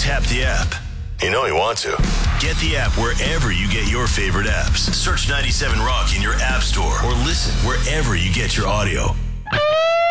tap the app. You know you want to. Get the app wherever you get your favorite apps. Search 97 Rock in your app store or listen wherever you get your audio.